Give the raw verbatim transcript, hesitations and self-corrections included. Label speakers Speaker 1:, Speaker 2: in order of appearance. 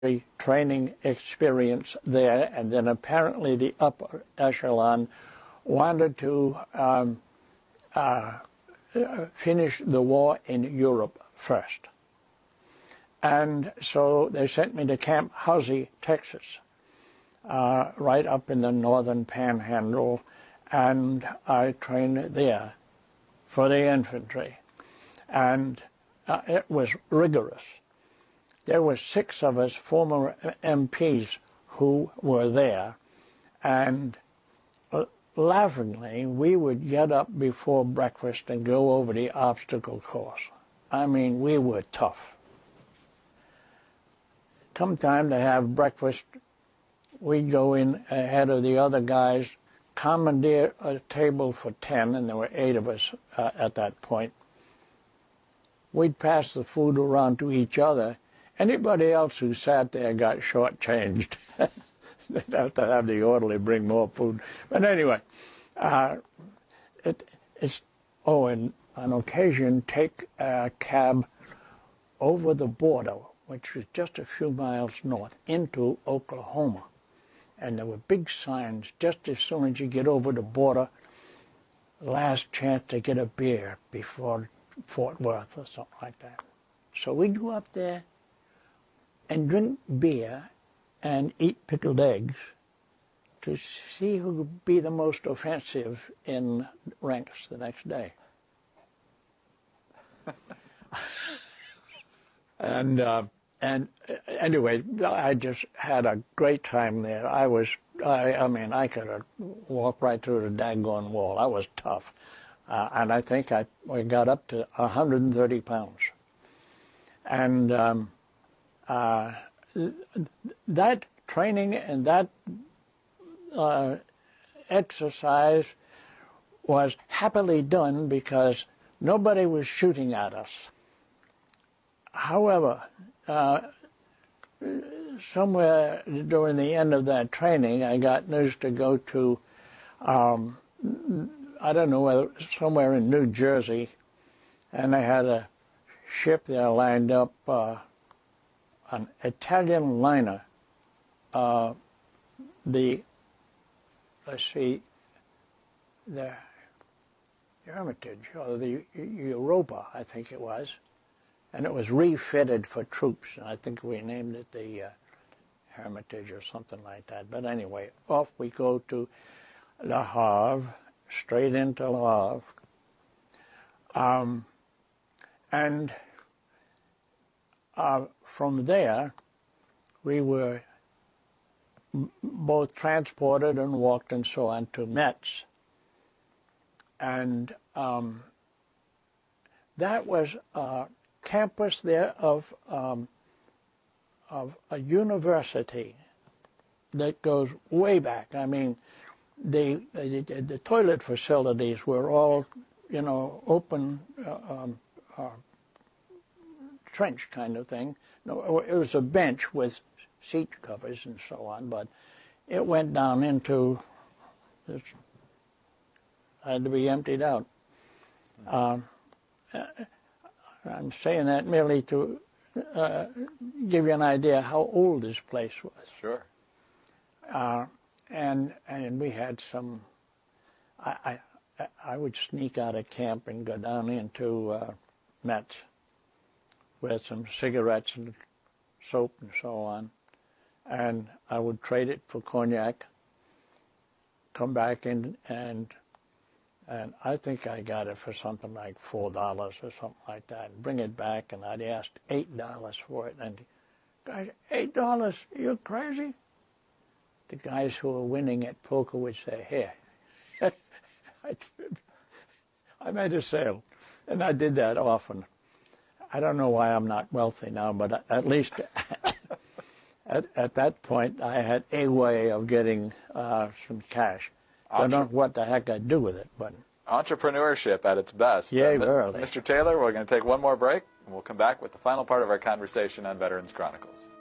Speaker 1: training experience there, and then apparently the upper echelon wanted to um, uh, finish the war in Europe first. And so they sent me to Camp Housie, Texas, uh, right up in the northern panhandle, and I trained there for the infantry. And uh, it was rigorous. There were six of us former M Ps who were there, and uh, laughingly, we would get up before breakfast and go over the obstacle course. I mean, we were tough. Come time to have breakfast, we'd go in ahead of the other guys, commandeer a table for ten, and there were eight of us uh, at that point. We'd pass the food around to each other. Anybody else who sat there got shortchanged. They'd have to have the orderly bring more food. But anyway, uh, it, it's, oh, and on occasion take a cab over the border, which was just a few miles north, into Oklahoma. And there were big signs just as soon as you get over the border, last chance to get a beer before Fort Worth or something like that. So we'd go up there and drink beer and eat pickled eggs to see who would be the most offensive in ranks the next day. and uh, and anyway, I just had a great time there. I was, I, I mean, I could have walked right through the daggone wall. I was tough. Uh, and I think I, I got up to one hundred thirty pounds. And um, uh, that training and that uh, exercise was happily done because nobody was shooting at us. However, uh, somewhere during the end of that training, I got news to go to, um, I don't know, whether somewhere in New Jersey, and I had a ship there lined up, uh, an Italian liner, uh, the, let's see, the Hermitage, or the Europa, I think it was, and it was refitted for troops, and I think we named it the uh, Hermitage or something like that. But anyway, off we go to Le Havre, straight into Le Havre. Um, and uh, from there, we were both transported and walked and so on to Metz. And um, that was a campus there of, um, of a university that goes way back. I mean, the, the, the toilet facilities were all, you know, open, uh, um, uh, trench kind of thing. No, it was a bench with seat covers and so on, but it went down into, it had to be emptied out. Um, I'm saying that merely to uh, give you an idea how old this place was.
Speaker 2: Sure.
Speaker 1: Uh, and and we had some, I, I, I would sneak out of camp and go down into uh, Metz with some cigarettes and soap and so on. And I would trade it for cognac, come back in, and and I think I got it for something like four dollars or something like that. And bring it back, and I'd asked eight dollars for it. And guys, eight dollars? You're crazy? The guys who were winning at poker would say, "Here." I, I made a sale, and I did that often. I don't know why I'm not wealthy now, but at least at, at that point, I had a way of getting uh, some cash. I don't know what the heck I'd do with it, but...
Speaker 2: Entrepreneurship at its best.
Speaker 1: Yeah,
Speaker 2: uh,
Speaker 1: really.
Speaker 2: Mister Taylor, we're going to take one more break, and we'll come back with the final part of our conversation on Veterans Chronicles.